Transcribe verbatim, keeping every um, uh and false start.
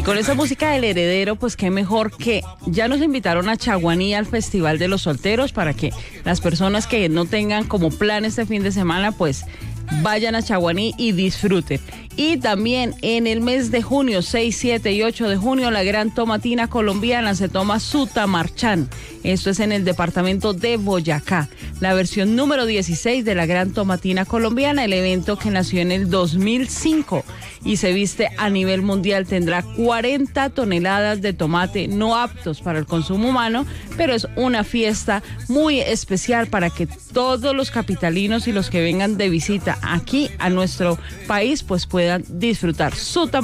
con esa música del Heredero, pues qué mejor que ya nos invitaron a Chaguaní al Festival de los Solteros para que las personas que no tengan como plan este fin de semana, pues vayan a Chaguaní y disfruten. Y también en el mes de junio, seis, siete y ocho de junio, la Gran Tomatina Colombiana se toma Sutamarchán. Esto es en el departamento de Boyacá. La versión número dieciséis de la Gran Tomatina Colombiana, el evento que nació en el dos mil cinco y se viste a nivel mundial, tendrá cuarenta toneladas de tomate no aptos para el consumo humano, pero es una fiesta muy especial para que todos los capitalinos y los que vengan de visita aquí a nuestro país pues puedan disfrutar su